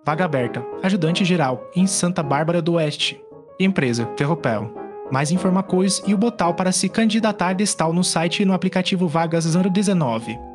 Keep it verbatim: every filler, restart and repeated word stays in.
Vaga aberta, ajudante geral, em Santa Bárbara do Oeste. Empresa, Ferropel. Mais informações e o botão para se candidatar está no site e no aplicativo Vagas zero dezenove.